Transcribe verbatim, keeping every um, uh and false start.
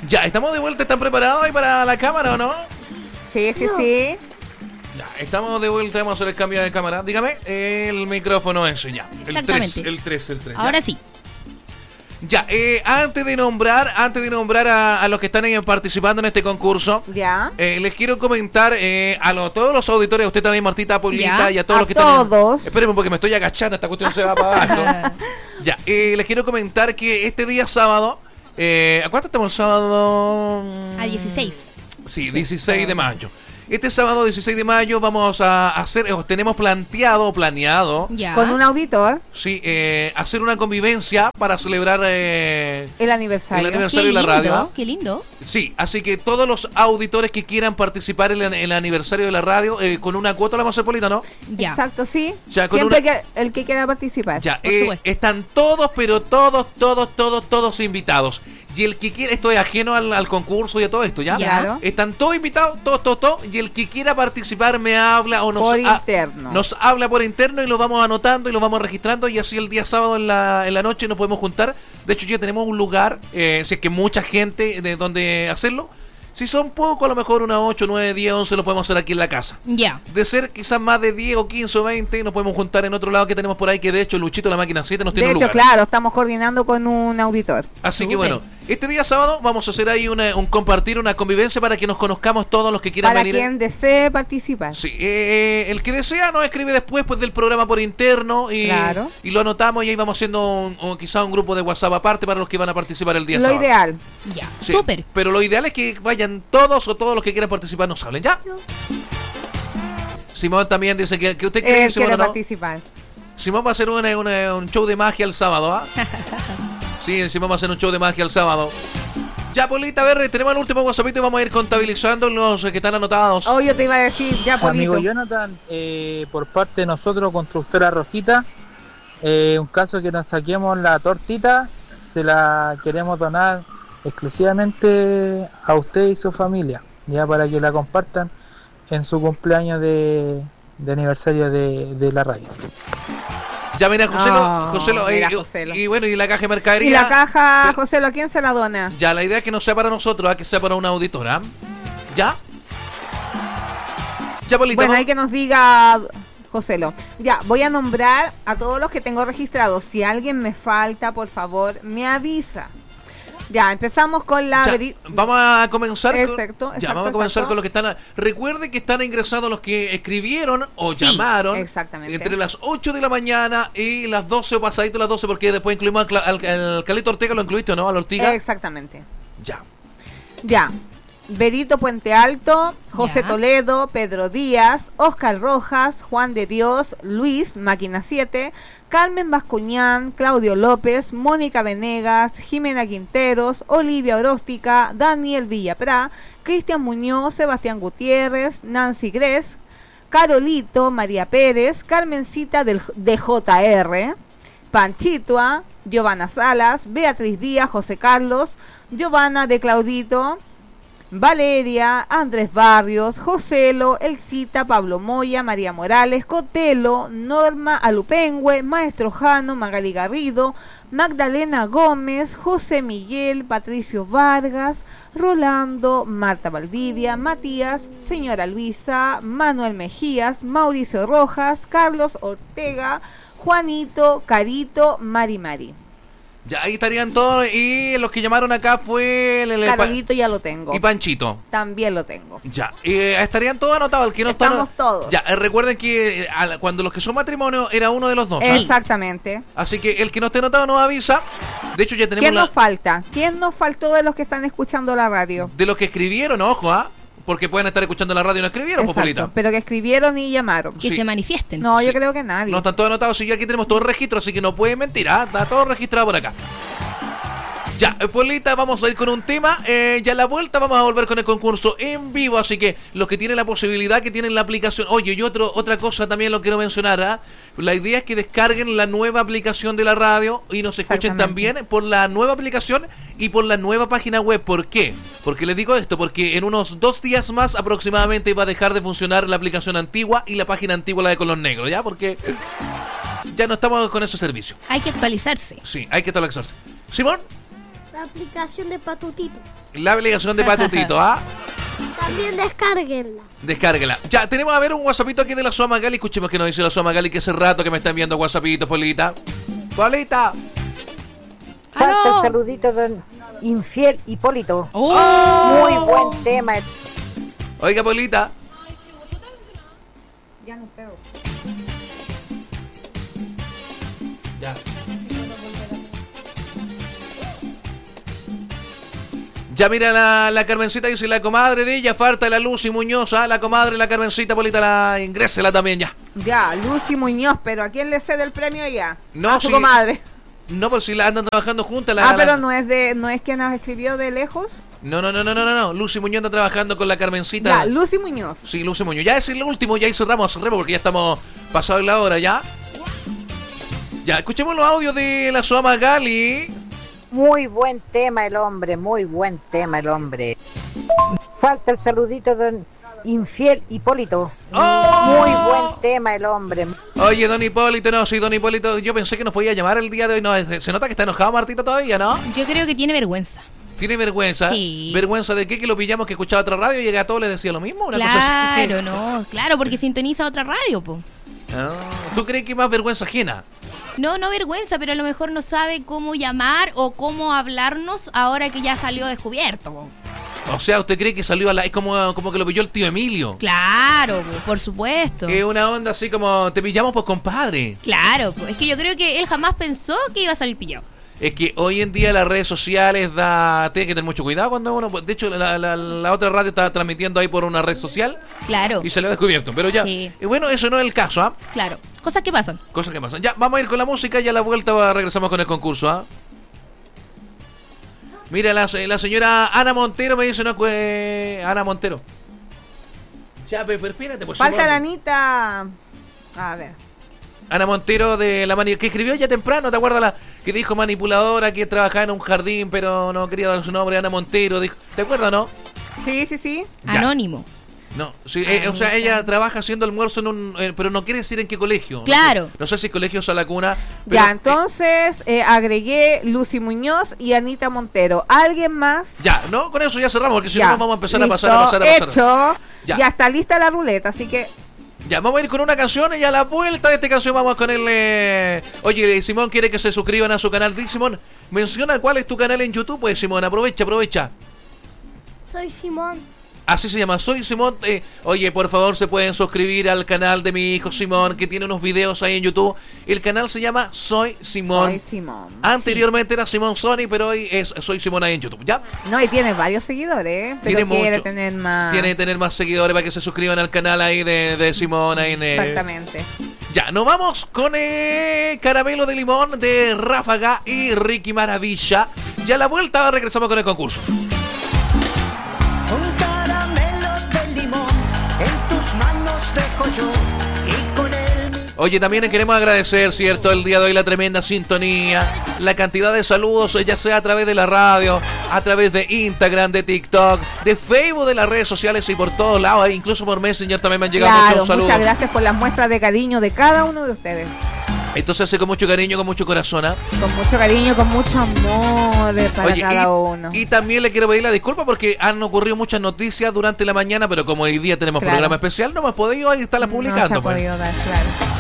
Ya, estamos de vuelta, ¿están preparados ahí para la cámara o no? Sí, sí, sí. Ya, estamos de vuelta, vamos a hacer el cambio de cámara. Dígame, el micrófono ese ya. El tres, el tres, el tres. Ahora ya. sí. Ya, eh, antes de nombrar, antes de nombrar a, a los que están ahí participando en este concurso, Ya. eh, les quiero comentar eh, a lo- todos los auditores, a usted también, Martita, Polita, Ya. y a todos A los que están. en- todos. Espérenme porque me estoy agachando, esta cuestión se va para abajo. Ya, eh, les quiero comentar que este día sábado, eh, ¿a cuánto estamos el sábado? A dieciséis. Sí, dieciséis de mayo. Este sábado dieciséis de mayo vamos a hacer, o tenemos planteado, planeado, Ya. Con un auditor, sí, eh, hacer una convivencia para celebrar eh, el aniversario. El Qué aniversario de la lindo, radio. qué lindo. Sí, así que todos los auditores que quieran participar en el, el aniversario de la radio, eh, con una cuota la vamos a hacer, Polita, ¿no? Ya. Exacto, sí. Ya, con Siempre una- que el que quiera participar. Ya, Por eh, supuesto. están todos, pero todos, todos, todos, todos invitados. Y el que quiera, esto es ajeno al, al concurso y a todo esto, ¿ya? Ya. Claro. Están todos invitados, todos, todos, todos. Y el que quiera participar me habla o nos, Por ha- interno. nos habla por interno y lo vamos anotando y lo vamos registrando. Y así el día sábado en la, en la noche nos podemos juntar. De hecho, ya tenemos un lugar, eh, si es que mucha gente de donde hacerlo. Si son pocos, a lo mejor unas ocho, nueve, diez, once lo podemos hacer aquí en la casa. Ya. De ser quizás más de diez o quince o veinte, nos podemos juntar en otro lado que tenemos por ahí, que de hecho Luchito, la máquina siete, nos tiene De un hecho, lugar. claro, estamos coordinando con un auditor. Así que Súper. bueno, este día sábado vamos a hacer ahí una, un compartir, una convivencia para que nos conozcamos todos los que quieran Para venir. quien desee participar. Sí, eh, el que desea nos escribe después pues, del programa por interno y, Claro. y lo anotamos y ahí vamos haciendo un, un- quizá un grupo de WhatsApp aparte para los que van a participar el día Lo sábado. ideal. Ya. Sí, Súper. Pero lo ideal es que vayan todos o todos los que quieran participar nos hablen, ¿ya? Simón también dice que, que usted cree, Él Simón, quiere ¿o no? participar. Simón va a hacer una- una- un show de magia el sábado, ¿ah? Sí, Simón va a hacer un show de magia el sábado. Ya, Polita, a ver, tenemos el último WhatsApp y vamos a ir contabilizando los eh, que están anotados. Oh, yo te iba a decir, ya, Polito. Amigo Jonathan, eh, por parte de nosotros, Constructora Rosita, eh, un caso que nos saquemos la tortita, se la queremos donar exclusivamente a usted y su familia, ya para que la compartan en su cumpleaños de, de aniversario de, de la radio. Ya, mira, Joselo, Oh, Joselo, mira, eh, Joselo. y bueno, y la caja de mercadería. Y la caja, Pero- José, ¿a quién se la dona? Ya, la idea es que no sea para nosotros, ¿ah? Que sea para una auditora. ¿Ya? Ya, Polita. Bueno, vamos- hay que nos diga Joselo. Ya, voy a nombrar a todos los que tengo registrados. Si alguien me falta, por favor, me avisa. Ya, empezamos con la... Ya, veri- vamos a comenzar Exacto, con, ya, exacto, vamos a comenzar exacto. con los que están a- recuerde que están ingresados los que escribieron o Sí, llamaron exactamente. entre las ocho de la mañana y las doce o pasadito las doce, porque después incluimos al, Cla- al, al Calito Ortega. ¿Lo incluiste o no? ¿Al Ortiga? Exactamente. Ya. Ya. Berito Puente Alto, José Ya. Toledo, Pedro Díaz, Oscar Rojas, Juan de Dios, Luis, Máquina siete, Carmen Bascuñán, Claudio López, Mónica Venegas, Jimena Quinteros, Olivia Oróstica, Daniel Villaprá, Cristian Muñoz, Sebastián Gutiérrez, Nancy Gres, Carolito, María Pérez, Carmencita del, de J R, Panchitua, Giovanna Salas, Beatriz Díaz, José Carlos, Giovanna de Claudito, Valeria, Andrés Barrios, Joselo, Elcita, Pablo Moya, María Morales, Cotelo, Norma Alupengüe, Maestro Jano, Magali Garrido, Magdalena Gómez, José Miguel, Patricio Vargas, Rolando, Marta Valdivia, Matías, Señora Luisa, Manuel Mejías, Mauricio Rojas, Carlos Ortega, Juanito, Carito, Mari Mari. Ya, ahí estarían todos. Y los que llamaron acá fue el, el- el pa- Carolito ya lo tengo. y Panchito. También lo tengo. Ya, eh, estarían todos anotados. El que no está Estamos ano- todos. Ya, eh, recuerden que eh, a la- cuando los que son matrimonio era uno de los dos. ¿ah? Exactamente. Así que el que no esté anotado nos avisa. De hecho, ya tenemos ¿Quién la, nos falta? ¿Quién nos faltó de los que están escuchando la radio? de los que escribieron, ojo, ¿ah? Porque pueden estar escuchando la radio y no escribieron, Exacto, Populita. pero que escribieron y llamaron. Que Sí. se manifiesten. No, yo Sí. creo que nadie. No están todos anotados, sí, ya aquí tenemos todo el registro, así que no pueden mentir, ¿ah? Está todo registrado por acá. Ya, eh, Polita, vamos a ir con un tema. Eh, ya a la vuelta vamos a volver con el concurso en vivo, así que los que tienen la posibilidad, que tienen la aplicación. Oye, y otro, otra cosa también lo quiero mencionar, ¿ah? La idea es que descarguen la nueva aplicación de la radio y nos escuchen Exactamente. también por la nueva aplicación y por la nueva página web. ¿Por qué? Porque les digo esto, porque en unos dos días más aproximadamente va a dejar de funcionar la aplicación antigua y la página antigua, la de color negro, ¿ya? Porque ya no estamos con ese servicio. Hay que actualizarse. Sí, hay que actualizarse. Simón, La aplicación de Patutito. La obligación de Patutito, ¿ah? También descárguenla. Descárguela. Ya, tenemos a ver un WhatsAppito aquí de la Soa Magali. Escuchemos que nos dice la Soa Magali, que hace rato que me están viendo WhatsAppitos, Polita. Polita. Falta el saludito del infiel Hipólito. Oh. Muy buen tema. Oiga, Polita. Ya no creo. Ya. Ya mira la, la Carmencita, dice la comadre de ella, falta la Lucy Muñoz, ¿ah? La comadre, la Carmencita, Polita, la ingrésela también ya. Ya, Lucy Muñoz, pero ¿a quién le cede el premio ya? No, a su sí. comadre. No, por si la andan trabajando juntas. La, Ah, la- pero no es de, no es quien nos escribió de lejos. No, no, no, no, no, no, no. Lucy Muñoz está trabajando con la Carmencita. Ya, Lucy Muñoz. Sí, Lucy Muñoz. Ya es el último, ya ahí cerramos, cerremos porque ya estamos pasados la hora, ¿ya? Ya, escuchemos los audios de la Soa Magali. Muy buen tema el hombre, muy buen tema el hombre. Falta el saludito del infiel Hipólito. ¡Oh! Muy buen tema el hombre. Oye, don Hipólito, no, sí, don Hipólito, yo pensé que nos podía llamar el día de hoy. No, se se nota que está enojado Martita todavía, ¿no? Yo creo que tiene vergüenza. ¿Tiene vergüenza? Sí. ¿Vergüenza de qué? Que lo pillamos que escuchaba otra radio y a todos les decía lo mismo. Una cosa así. Claro, no, claro, porque sintoniza otra radio, po. Ah, ¿tú crees que es más vergüenza ajena? No, no vergüenza, pero a lo mejor no sabe cómo llamar o cómo hablarnos ahora que ya salió descubierto, po. O sea, ¿usted cree que salió a la... es como, como que lo pilló el tío Emilio? Claro, po, por supuesto. Es una onda así como, te pillamos pues compadre. Claro, po. Es que yo creo que él jamás pensó que iba a salir pillado. Es que hoy en día las redes sociales da... tiene que tener mucho cuidado cuando uno... De hecho, la, la, la otra radio estaba transmitiendo ahí por una red social Claro, y se lo ha descubierto. Pero ya, Sí. y bueno, eso no es el caso, ¿ah? claro. Cosas que pasan. Cosas que pasan. Ya, vamos a ir con la música y a la vuelta va- regresamos con el concurso, ¿ah? Mira, la, la señora Ana Montero me dice, no, pues... Ana Montero. Ya, pero espérate, pues... Falta sí, la Anita. A ver. Ana Montero de la mani que escribió ya temprano, ¿te acuerdas? La que dijo manipuladora, que trabajaba en un jardín, pero no quería dar su nombre, Ana Montero, dijo, ¿te acuerdas, no? Sí, sí, sí. Ya. Anónimo. No, sí, eh, o sea, ella trabaja haciendo almuerzo en un, eh, pero no quiere decir en qué colegio. No Claro. sé, no sé si colegio o la cuna. Pero, Ya, entonces eh, agregué Lucy Muñoz y Anita Montero. ¿Alguien más? eh, ya, no, con eso ya cerramos, porque si Ya, no nos vamos a empezar listo, a pasar, a pasar, a pasar. Hecho. Ya. Ya. está lista la ruleta, así que Ya, vamos a ir con una canción y a la vuelta de esta canción vamos con el... eh, Oye, Simón quiere que se suscriban a su canal. Di, Simón, menciona cuál es tu canal en YouTube, pues, Simón, aprovecha, aprovecha. Soy Simón. Así se llama, soy Simón. Eh, oye, por favor, se pueden suscribir al canal de mi hijo Simón, que tiene unos videos ahí en YouTube. El canal se llama Soy Simón. soy Simón. Anteriormente era Simón Sony, pero hoy es Soy Simón ahí en YouTube. ¿Ya? No, y tiene varios seguidores, ¿eh? Pero Tiene quiere mucho. tener más. Tiene que tener más seguidores para que se suscriban al canal ahí de, de Simón. Ahí en, eh, Exactamente. Ya, nos vamos con eh, Caramelo de Limón de Ráfaga y Ricky Maravilla. Ya a la vuelta regresamos con el concurso. Con caramelos de limón en tus manos dejo yo y con él mi... Oye, también queremos agradecer, ¿cierto? El día de hoy la tremenda sintonía, la cantidad de saludos, ya sea a través de la radio, a través de Instagram, de TikTok, de Facebook, de las redes sociales y por todos lados, e incluso por Messenger también me han llegado Claro, muchos saludos. muchas gracias por las muestras de cariño de cada uno de ustedes. Entonces hace con mucho cariño, con mucho corazón, ¿ah? Con mucho cariño, con mucho amor eh, para Oye, cada y, uno. y también le quiero pedir la disculpa porque han ocurrido muchas noticias durante la mañana, pero como hoy día tenemos Claro. programa especial, no hemos podido ahí estarlas No se publicando. ha pues. podido dar, claro.